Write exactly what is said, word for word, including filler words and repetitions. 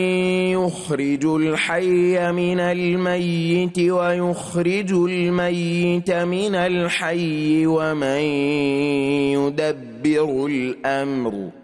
يخرج الحي من الميت ويخرج الميت من الحي ومن يدبر الأمر